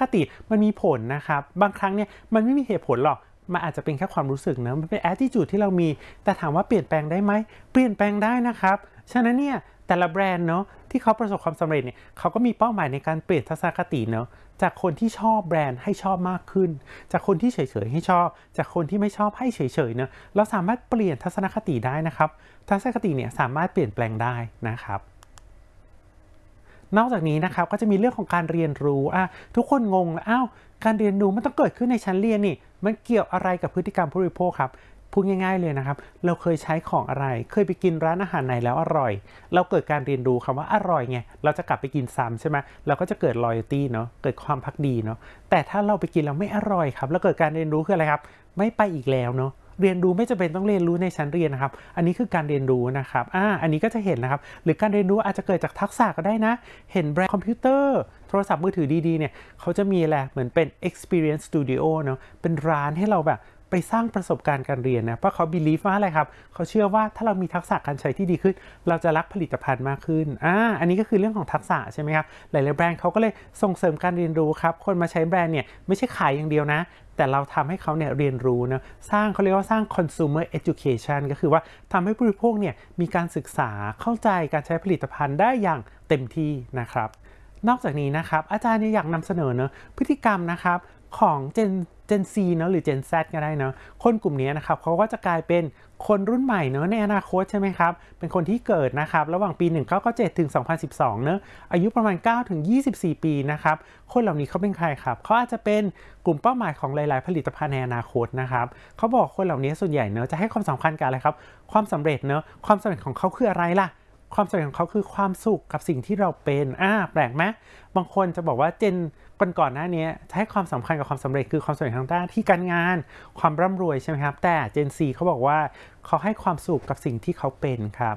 คติมันมีผลนะครับบางครั้งเนี่ยมันไม่มีเหตุผลหรอกมันอาจจะเป็นแค่ความรู้สึกนะมันเป็น attitude ที่เรามีแต่ถามว่าเปลี่ยนแปลงได้ไหมเปลี่ยนแปลงได้นะครับฉะนั้นเนี่ยแต่ละแบรนด์เนาะที่เขาประสบความสำเร็จเนี่ยเขาก็มีเป้าหมายในการเปลี่ยนทัศนคติเนาะจากคนที่ชอบแบรนด์ให้ชอบมากขึ้นจากคนที่เฉยๆให้ชอบจากคนที่ไม่ชอบให้เฉยๆเนาะเราสามารถเปลี่ยนทัศนคติได้นะครับทัศนคติเนี่ยสามารถเปลี่ยนแปลงได้นะครับนอกจากนี้นะครับก็จะมีเรื่องของการเรียนรู้ทุกคนงงอ้าวการเรียนรู้มันต้องเกิดขึ้นในชั้นเรียนนี่มันเกี่ยวอะไรกับพฤติกรรมผู้บริโภคครับพูดง่ายๆเลยนะครับเราเคยใช้ของอะไรเคยไปกินร้านอาหารไหนแล้วอร่อยเราเกิดการเรียนรู้คำว่าอร่อยไงเราจะกลับไปกินซ้ำใช่ไหมเราก็จะเกิด loyalty เนาะเกิดความภักดีเนาะแต่ถ้าเราไปกินแล้วไม่อร่อยครับแล้วเกิดการเรียนรู้คืออะไรครับไม่ไปอีกแล้วเนาะเรียนรู้ไม่จำเป็นต้องเรียนรู้ในชั้นเรียนนะครับอันนี้คือการเรียนรู้นะครับอันนี้ก็จะเห็นนะครับหรือการเรียนรู้อาจจะเกิดจากทักษะก็ได้นะเห็นแบรนด์คอมพิวเตอร์โทรศัพท์มือถือดีๆเนี่ยเขาจะมีอะไรเหมือนเป็น experience studio เนาะเป็นร้านให้เราแบบไปสร้างประสบการณ์การเรียนนะเพราะเขา believe ว่าอะไรครับเขาเชื่อว่าถ้าเรามีทักษะการใช้ที่ดีขึ้นเราจะรักผลิตภัณฑ์มากขึ้นอันนี้ก็คือเรื่องของทักษะใช่ไหมครับหลายๆแบรนด์เขาก็เลยส่งเสริมการเรียนรู้ครับคนมาใช้แบรนด์เนี่ยไม่ใช่ขายอย่างเดียวนะแต่เราทำให้เขาเนี่ยเรียนรู้นะสร้างเขาเรียกว่าสร้าง consumer education ก็คือว่าทำให้ผู้บริโภคเนี่ยมีการศึกษาเข้าใจการใช้ผลิตภัณฑ์ได้อย่างเต็มที่นะครับนอกจากนี้นะครับอาจารย์อยากนำเสนอเนะพฤติกรรมนะครับของGen Z เนาะหรือ Gen Z ก็ได้เนาะคนกลุ่มนี้นะครับเขาก็จะกลายเป็นคนรุ่นใหม่เนาะในอนาคตใช่ไหมครับเป็นคนที่เกิดนะครับระหว่างปี1997ถึง2012เนาะอายุประมาณ9ถึง24ปีนะครับคนเหล่านี้เขาเป็นใครครับเขาอาจจะเป็นกลุ่มเป้าหมายของหลายๆผลิตภัณฑ์ในอนาคตนะครับเขาบอกคนเหล่านี้ส่วนใหญ่เนาะจะให้ความสำคัญกับอะไรครับความสำเร็จเนาะความสำเร็จของเขาคืออะไรล่ะความสำเร็จของเขาคือความสุขกับสิ่งที่เราเป็นแปลกไหมบางคนจะบอกว่าก่อนหน้านี้จะให้ความสำคัญกับความสำเร็จคือความสำเร็จทางด้านที่การงานความร่ำรวยใช่ไหมครับแต่ Gen Z เขาบอกว่าเขาให้ความสุขกับสิ่งที่เขาเป็นครับ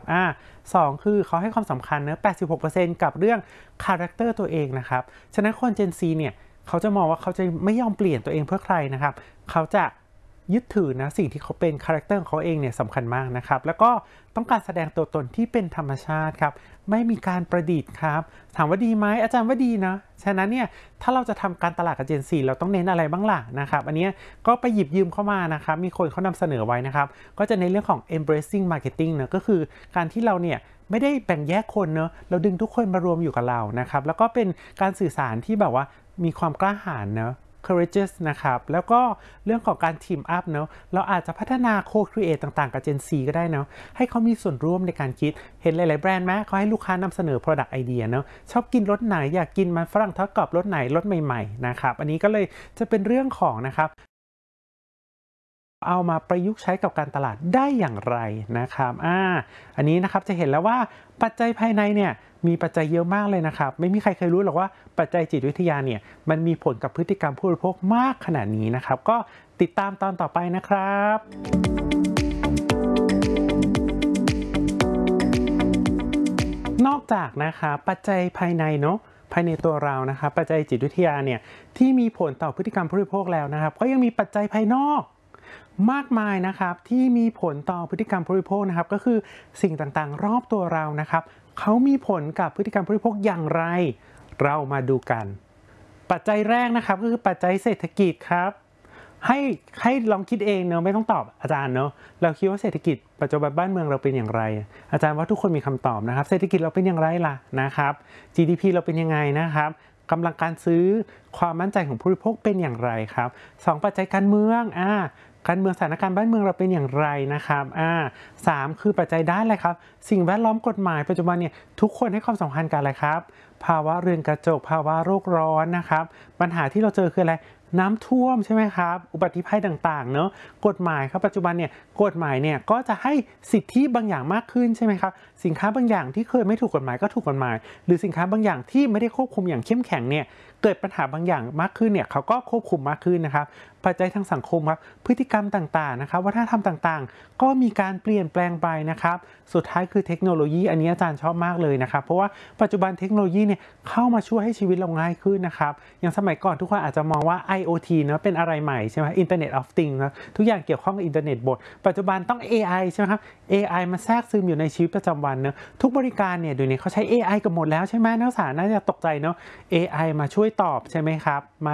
2คือเขาให้ความสำคัญเนอะ 86% กับเรื่องคาแรคเตอร์ตัวเองนะครับฉะนั้นคน Gen Z เนี่ยเขาจะมองว่าเขาจะไม่ยอมเปลี่ยนตัวเองเพื่อใครนะครับเขาจะยึดถือนะสิ่งที่เขาเป็นคาแรคเตอร์ของเขาเองเนี่ยสำคัญมากนะครับแล้วก็ต้องการแสดงตัวตนที่เป็นธรรมชาติครับไม่มีการประดิษฐ์ครับถามว่าดีไหมอาจารย์ว่าดีนะฉะนั้นเนี่ยถ้าเราจะทำการตลาดกับ Gen Z เราต้องเน้นอะไรบ้างล่ะนะครับอันนี้ก็ไปหยิบยืมเข้ามานะครับมีคนเขานำเสนอไว้นะครับก็จะในเรื่องของ embracing marketing เนอะก็คือการที่เราเนี่ยไม่ได้แบ่งแยกคนเนอะเราดึงทุกคนมารวมอยู่กับเรานะครับแล้วก็เป็นการสื่อสารที่แบบว่ามีความกล้าหาญเนอะcourageous นะครับแล้วก็เรื่องของการ team up เนาะเราอาจจะพัฒนา co-create ต่างๆกับ Gen Z ก็ได้เนาะให้เขามีส่วนร่วมในการคิดเห็นหลายๆแบรนด์ไหมเขาให้ลูกค้านำเสนอ product idea เนาะชอบกินรสไหนอยากกินมันฝรั่งทอดกรอบรสไหนรสใหม่ๆนะครับอันนี้ก็เลยจะเป็นเรื่องของนะครับเอามาประยุกต์ใช้กับการตลาดได้อย่างไรนะครับอันนี้นะครับจะเห็นแล้วว่าปัจจัยภายในเนี่ยมีปัจจัยเยอะมากเลยนะครับไม่มีใครเคยรู้หรอกว่าปัจจัยจิตวิทยาเนี่ยมันมีผลกับพฤติกรรมผู้บริโภคมากขนาดนี้นะครับก็ติดตามตอนต่อไปนะครับนอกจากนะครับปัจจัยภายในเนาะภายในตัวเรานะครับปัจจัยจิตวิทยาเนี่ยที่มีผลต่อพฤติกรรมผู้บริโภคแล้วนะครับก็ยังมีปัจจัยภายนอกมากมายนะครับที่มีผลต่อพฤติกรรมผู้บริโภคนะครับก็คือสิ่งต่างๆรอบตัวเรานะครับเขามีผลกับพฤติกรรมผู้บริโภคอย่างไรเรามาดูกันปัจจัยแรกนะครับก็คือปัจจัยเศรษฐกิจครับให้ลองคิดเองเนอะไม่ต้องตอบอาจารย์เนอะเราคิดว่าเศรษฐกิจปัจจุบันบ้านเมืองเราเป็นอย่างไรอาจารย์ว่าทุกคนมีคำตอบนะครับเศรษฐกิจเราเป็นอย่างไรล่ะนะครับ GDP เราเป็นยังไงนะครับกำลังการซื้อความมั่นใจของผู้บริโภคเป็นอย่างไรครับ2ปัจจัยการเมืองการเมืองสถานการณ์บ้านเมืองเราเป็นอย่างไรนะครับ3คือปัจจัยด้านอะไรครับสิ่งแวดล้อมกฎหมายปัจจุบันเนี่ยทุกคนให้ความสำคัญกับอะไรครับภาวะเรือนกระจกภาวะโลกร้อนนะครับปัญหาที่เราเจอคืออะไรน้ำท่วมใช่ไหมครับอุบัติภัยต่างๆเนอะกฎหมายครับปัจจุบันเนี่ยกฎหมายเนี่ยก็จะให้สิทธิบางอย่างมากขึ้นใช่ไหมครับสินค้าบางอย่างที่เคยไม่ถูกกฎหมายก็ถูกกฎหมายหรือสินค้าบางอย่างที่ไม่ได้ควบคุมอย่างเข้มแข็งเนี่ยเกิดปัญหาบางอย่างมากขึ้นเนี่ยเขาก็ควบคุมมากขึ้นนะครับปัจจัยทางสังคมครับพฤติกรรมต่างๆนะครับวัฒนธรรมต่างๆก็มีการเปลี่ยนแปลงไปนะครับสุดท้ายคือเทคโนโลยีอันนี้อาจารย์ชอบมากเลยนะครับเพราะว่าปัจจุบันเทคโนโลยีเนี่ยเข้ามาช่วยให้ชีวิตเราง่ายขึ้นนะครับอย่างสมัยก่อนทุกคนอาจจะมองว่า IoT เนอะเป็นอะไรใหม่ใช่ไหม Internet of Things นะทุกอย่างเกี่ยวข้องกับอินเทอร์เน็ตหมดปัจจุบันต้อง AI ใช่ไหมครับ AI มาแทรกซึมอยู่ในชีวิตประจำวันเนอะทุกบริการเนี่ยเดี๋ยวนี้เขาใช้ AI กันหมดแล้วใช่ไหมนักศึกษาน่าจะตกใจเนอะ AI มาช่วยตอบใช่ไหมครับ